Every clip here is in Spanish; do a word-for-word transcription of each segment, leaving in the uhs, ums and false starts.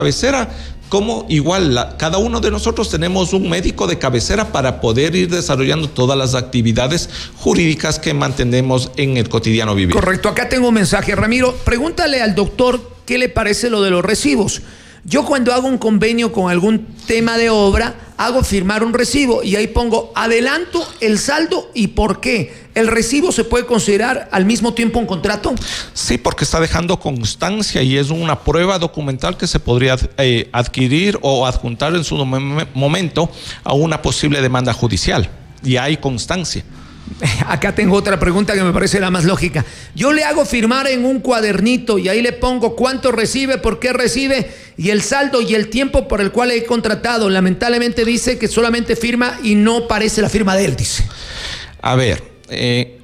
cabecera, como igual la, cada uno de nosotros tenemos un médico de cabecera para poder ir desarrollando todas las actividades jurídicas que mantenemos en el cotidiano vivir. Correcto, acá tengo un mensaje. Ramiro, pregúntale al doctor qué le parece lo de los recibos. Yo cuando hago un convenio con algún tema de obra, hago firmar un recibo y ahí pongo adelanto, el saldo y por qué. ¿El recibo se puede considerar al mismo tiempo un contrato? Sí, porque está dejando constancia y es una prueba documental que se podría eh, adquirir o adjuntar en su momento a una posible demanda judicial. Y hay constancia. Acá tengo otra pregunta que me parece la más lógica. Yo le hago firmar en un cuadernito y ahí le pongo cuánto recibe, por qué recibe y el saldo y el tiempo por el cual he contratado. Lamentablemente dice que solamente firma y no parece la firma de él, dice. A ver, eh,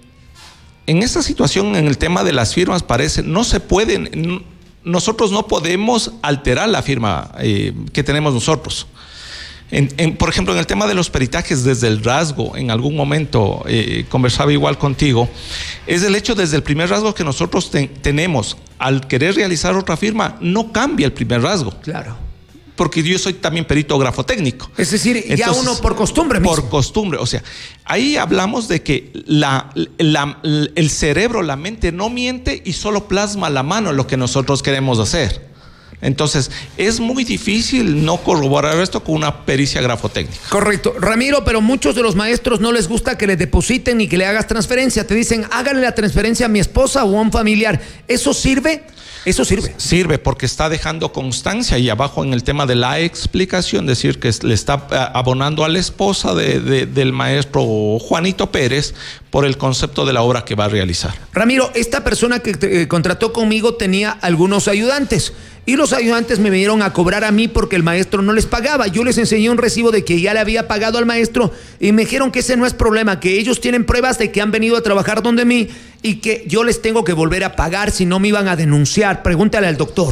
en esta situación, en el tema de las firmas, parece, no se pueden, nosotros no podemos alterar la firma eh, que tenemos nosotros. En, en, por ejemplo, en el tema de los peritajes desde el rasgo, en algún momento eh, conversaba igual contigo, es el hecho desde el primer rasgo que nosotros te, tenemos, al querer realizar otra firma, no cambia el primer rasgo. Claro. Porque yo soy también perito grafotécnico. Es decir, entonces, ya uno por costumbre mismo. Por costumbre, o sea, ahí hablamos de que la, la, el cerebro, la mente no miente y solo plasma la mano lo que nosotros queremos hacer. Entonces, es muy difícil no corroborar esto con una pericia grafotécnica. Correcto. Ramiro, pero muchos de los maestros no les gusta que le depositen ni que le hagas transferencia. Te dicen, háganle la transferencia a mi esposa o a un familiar. ¿Eso sirve? Eso sirve. Sirve porque está dejando constancia y abajo en el tema de la explicación, decir que le está abonando a la esposa de, de, del maestro Juanito Pérez por el concepto de la obra que va a realizar. Ramiro, esta persona que te, contrató conmigo tenía algunos ayudantes y los ayudantes me vinieron a cobrar a mí porque el maestro no les pagaba. Yo les enseñé un recibo de que ya le había pagado al maestro y me dijeron que ese no es problema, que ellos tienen pruebas de que han venido a trabajar donde mí y que yo les tengo que volver a pagar si no me iban a denunciar. Pregúntale al doctor.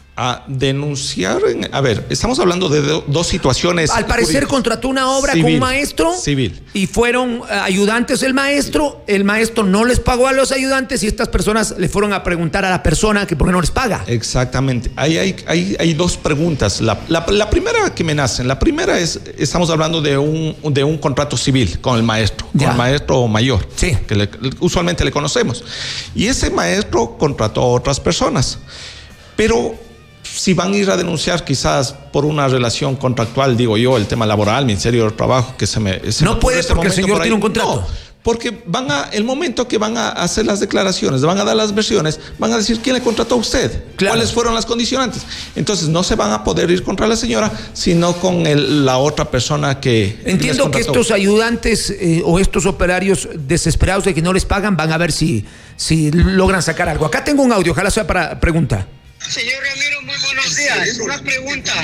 A denunciar, en, a ver, estamos hablando de do, dos situaciones. Al parecer contrató una obra civil, con un maestro civil y fueron uh, ayudantes del maestro, el maestro no les pagó a los ayudantes y estas personas le fueron a preguntar a la persona que por qué no les paga. Exactamente, ahí hay, hay, hay dos preguntas. La, la, la primera que me nacen, la primera es, estamos hablando de un, de un contrato civil con el maestro, ya. con el maestro mayor, sí. que le, usualmente le conocemos. Y ese maestro contrató a otras personas, pero si van a ir a denunciar quizás por una relación contractual, digo yo, el tema laboral, Ministerio del Trabajo, que se me... Se no me puede este porque el señor tiene un contrato. No, porque van a, el momento que van a hacer las declaraciones, van a dar las versiones, van a decir quién le contrató a usted, claro. cuáles fueron las condicionantes. Entonces no se van a poder ir contra la señora, sino con el, la otra persona que... Entiendo que estos ayudantes eh, o estos operarios desesperados de que no les pagan van a ver si, si logran sacar algo. Acá tengo un audio, ojalá sea para pregunta. Señor Ramiro, muy buenos días. Una pregunta.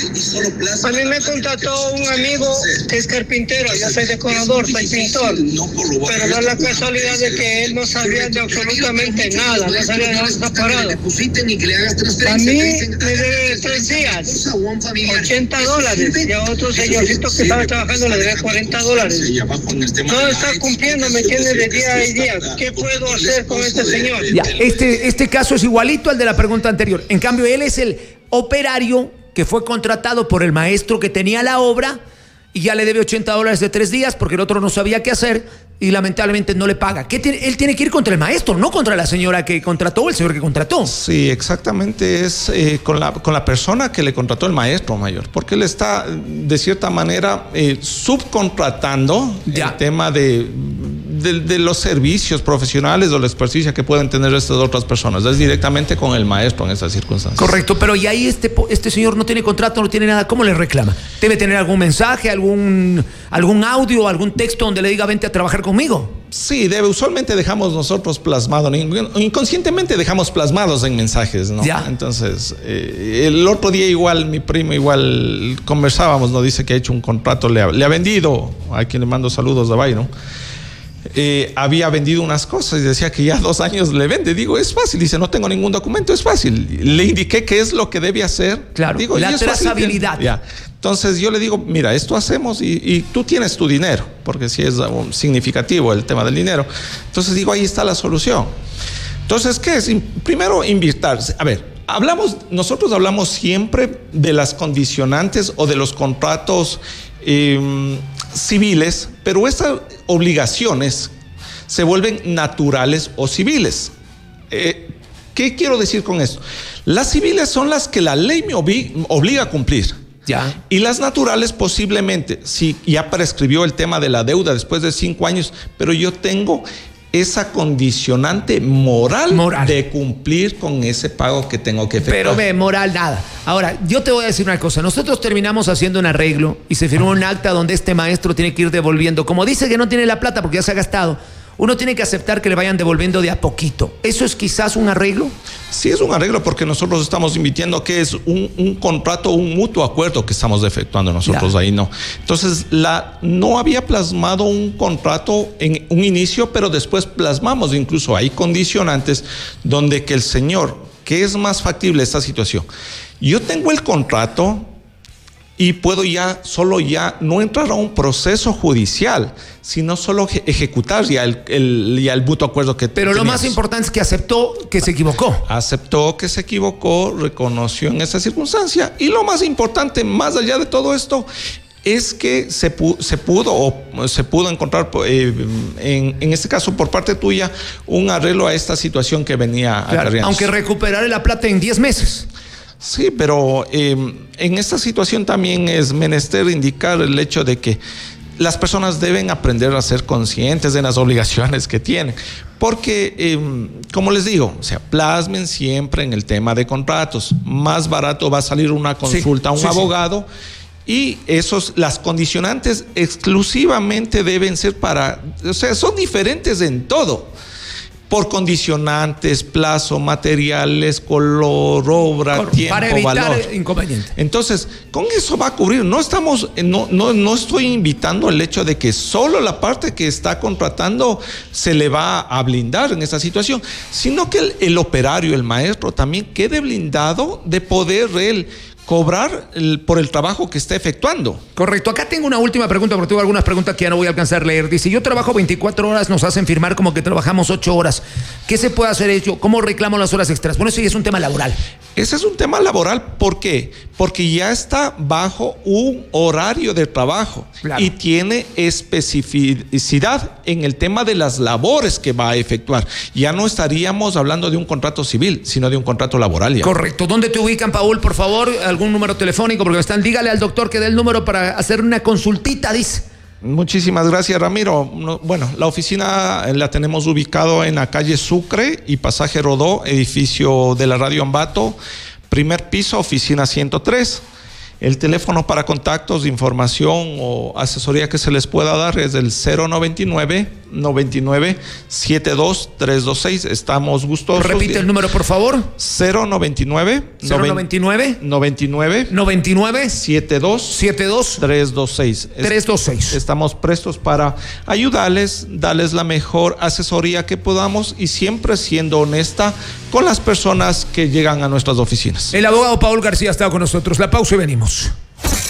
A mí me contrató un amigo que es carpintero, yo soy decorador, soy pintor, pero da la casualidad de que él no sabía de absolutamente nada, no sabía de dónde está parado. A mí me debe tres días, ochenta dólares, y a otro señorcito que estaba trabajando le debe cuarenta dólares. No está cumpliendo, me tiene de día a día. ¿Qué puedo hacer con este señor? Ya, este, este caso es igualito al de la pregunta anterior. En cambio, él es el operario que fue contratado por el maestro que tenía la obra y ya le debe ochenta dólares de tres días porque el otro no sabía qué hacer y lamentablemente no le paga. ¿Qué tiene? Él tiene que ir contra el maestro, no contra la señora que contrató o el señor que contrató. Sí, exactamente, es eh, con, la, con la persona que le contrató el maestro mayor, porque él está de cierta manera eh, subcontratando ya. el tema de... De, de los servicios profesionales o la experticia que pueden tener estas otras personas. Es directamente con el maestro en esas circunstancias. Correcto, pero y ahí este, este señor no tiene contrato, no tiene nada. ¿Cómo le reclama? Debe tener algún mensaje, algún, algún audio, algún texto donde le diga vente a trabajar conmigo. Sí, debe. Usualmente dejamos nosotros plasmado, inconscientemente dejamos plasmados en mensajes, ¿no? Ya. Entonces, eh, el otro día igual, mi primo igual conversábamos, nos dice que ha hecho un contrato, le ha, le ha vendido, a quien le mando saludos de Bayron. Eh, había vendido unas cosas y decía que ya dos años le vende. Digo, es fácil. Dice, no tengo ningún documento, es fácil. Le indiqué qué es lo que debe hacer. Claro, digo, la trazabilidad. Ya. Entonces yo le digo, mira, esto hacemos y, y tú tienes tu dinero, porque sí es um, significativo el tema del dinero. Entonces digo, ahí está la solución. Entonces, ¿qué es? Primero, invitarse. A ver, hablamos, nosotros hablamos siempre de las condicionantes o de los contratos eh, civiles, pero estas obligaciones se vuelven naturales o civiles. Eh, ¿Qué quiero decir con esto? Las civiles son las que la ley me obliga a cumplir. Ya. Y las naturales posiblemente, si ya prescribió el tema de la deuda después de cinco años, pero yo tengo esa condicionante moral, moral de cumplir con ese pago que tengo que efectuar. Pero ve, moral nada. Ahora, yo te voy a decir una cosa. Nosotros terminamos haciendo un arreglo y se firmó un acta donde este maestro tiene que ir devolviendo. Como dice que no tiene la plata porque ya se ha gastado, uno tiene que aceptar que le vayan devolviendo de a poquito. ¿Eso es quizás un arreglo? Sí, es un arreglo porque nosotros estamos invirtiendo que es un, un contrato, un mutuo acuerdo que estamos efectuando nosotros ya. Ahí no. Entonces, la, no había plasmado un contrato en un inicio, pero después plasmamos incluso hay condicionantes donde que el señor, que es más factible esta situación, yo tengo el contrato y puedo ya, solo ya, no entrar a un proceso judicial, sino solo ejecutar ya el, el, ya el mutuo acuerdo que Pero teníamos. Lo más importante es que aceptó que se equivocó. Aceptó que se equivocó, reconoció en esa circunstancia. Y lo más importante, más allá de todo esto, es que se, pu se pudo o se pudo encontrar, eh, en, en este caso por parte tuya, un arreglo a esta situación que venía claro, acarreando. Aunque recuperaré la plata en diez meses. Sí, pero eh, en esta situación también es menester indicar el hecho de que las personas deben aprender a ser conscientes de las obligaciones que tienen. Porque, eh, como les digo, o sea, plasmen siempre en el tema de contratos. Más barato va a salir una consulta sí, a un sí, abogado. Sí. Y esos, las condicionantes exclusivamente deben ser para, o sea, son diferentes en todo. Por condicionantes, plazo, materiales, color, obra, Por, tiempo, para evitar valor. Inconveniente. Entonces, con eso va a cubrir. No estamos, no, no, no estoy invitando el hecho de que solo la parte que está contratando se le va a blindar en esta situación, sino que el, el operario, el maestro, también quede blindado de poder él cobrar el, por el trabajo que está efectuando. Correcto. Acá tengo una última pregunta, porque tengo algunas preguntas que ya no voy a alcanzar a leer. Dice, yo trabajo veinticuatro horas, nos hacen firmar como que trabajamos ocho horas. ¿Qué se puede hacer ello? ¿Cómo reclamo las horas extras? Bueno, eso ya es un tema laboral. Ese es un tema laboral. ¿Por qué? Porque ya está bajo un horario de trabajo claro. y tiene especificidad en el tema de las labores que va a efectuar. Ya no estaríamos hablando de un contrato civil, sino de un contrato laboral. Ya. Correcto. ¿Dónde te ubican, Paul, por favor? ¿Algún número telefónico? Porque me están, dígale al doctor que dé el número para hacer una consultita, dice. Muchísimas gracias, Ramiro. Bueno, la oficina la tenemos ubicado en la calle Sucre y Pasaje Rodó, edificio de la Radio Ambato, primer piso, oficina ciento tres. El teléfono para contactos, información o asesoría que se les pueda dar es el cero noventa y nueve, noventa y nueve, setenta y dos, trescientos veintiséis. Estamos gustosos. Repite el número, por favor. cero noventa y nueve, noventa y nueve, noventa y nueve, noventa y nueve, setenta y dos, setenta y dos, trescientos veintiséis. trescientos veintiséis. Estamos prestos para ayudarles, darles la mejor asesoría que podamos y siempre siendo honesta con las personas que llegan a nuestras oficinas. El abogado Paul García está con nosotros. La pausa y venimos.